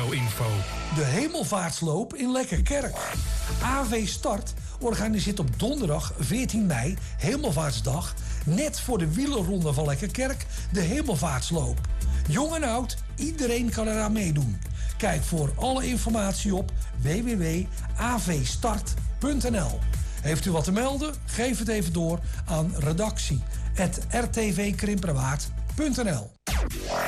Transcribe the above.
info. De Hemelvaartsloop in Lekkerkerk. AV Start organiseert op donderdag 14 mei, Hemelvaartsdag, net voor de wielerronde van Lekkerkerk, de Hemelvaartsloop. Jong en oud, iedereen kan eraan meedoen. Kijk voor alle informatie op www.avstart.nl. Heeft u wat te melden? Geef het even door aan redactie@rtvkrimperwaard.nl.